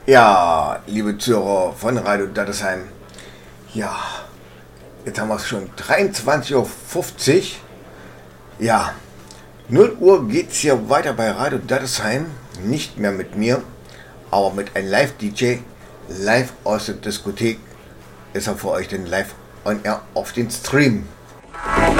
Ja, liebe Zuhörer von Radio Dattesheim. Ja, jetzt haben wir es schon 23:50 Uhr. Ja, 0 Uhr geht es hier weiter bei Radio Dattesheim. Nicht mehr mit mir, aber mit einem Live-DJ. Live aus der Diskothek ist er für euch denn live on air auf den Stream.